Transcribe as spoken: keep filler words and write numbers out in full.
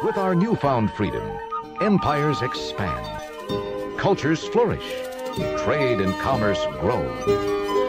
With our newfound freedom, empires expand, cultures flourish, trade and commerce grow.